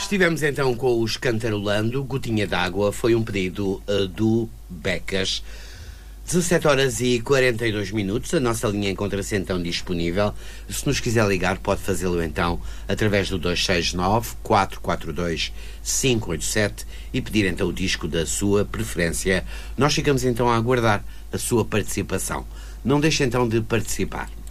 Estivemos então com os Cantarolando. Gotinha d'Água foi um pedido do Becas. 17 horas e 42 minutos. A nossa linha encontra-se então disponível. Se nos quiser ligar, pode fazê-lo então através do 269-442-587 e pedir então o disco da sua preferência. Nós ficamos então a aguardar a sua participação. Não deixe então de participar.